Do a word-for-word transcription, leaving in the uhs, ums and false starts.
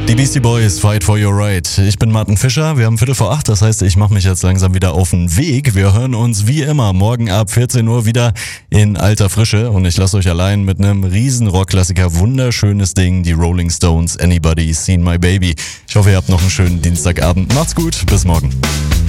Die Beastie Boys, Fight for Your Right. Ich bin Martin Fischer, wir haben Viertel vor acht, das heißt, ich mache mich jetzt langsam wieder auf den Weg. Wir hören uns wie immer morgen ab vierzehn Uhr wieder in alter Frische und ich lasse euch allein mit einem riesen Rockklassiker, wunderschönes Ding, die Rolling Stones, Anybody Seen My Baby. Ich hoffe, ihr habt noch einen schönen Dienstagabend. Macht's gut, bis morgen.